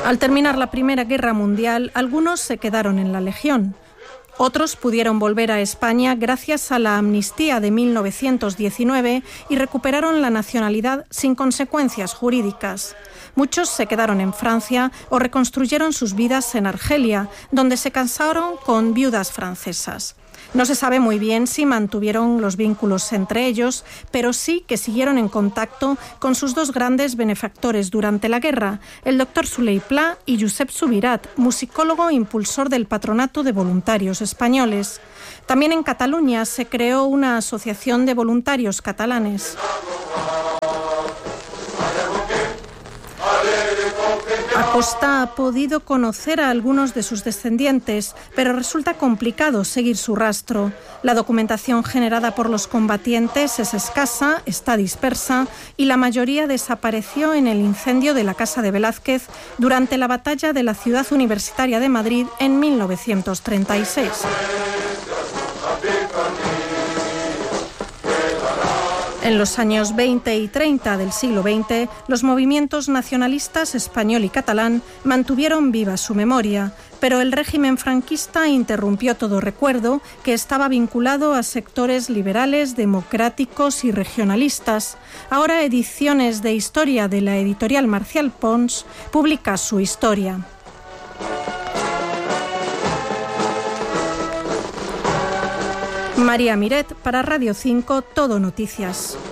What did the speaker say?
Al terminar la Primera Guerra Mundial, algunos se quedaron en la Legión. Otros pudieron volver a España gracias a la amnistía de 1919 y recuperaron la nacionalidad sin consecuencias jurídicas. Muchos se quedaron en Francia o reconstruyeron sus vidas en Argelia, donde se casaron con viudas francesas. No se sabe muy bien si mantuvieron los vínculos entre ellos, pero sí que siguieron en contacto con sus dos grandes benefactores durante la guerra, el doctor Soler i Pla y Josep Subirat, musicólogo e impulsor del Patronato de Voluntarios Españoles. También en Cataluña se creó una asociación de voluntarios catalanes. Acosta ha podido conocer a algunos de sus descendientes, pero resulta complicado seguir su rastro. La documentación generada por los combatientes es escasa, está dispersa y la mayoría desapareció en el incendio de la Casa de Velázquez durante la batalla de la Ciudad Universitaria de Madrid en 1936. En los años 20 y 30 del siglo XX, los movimientos nacionalistas español y catalán mantuvieron viva su memoria, pero el régimen franquista interrumpió todo recuerdo que estaba vinculado a sectores liberales, democráticos y regionalistas. Ahora Ediciones de Historia de la editorial Marcial Pons publica su historia. María Miret para Radio 5, Todo Noticias.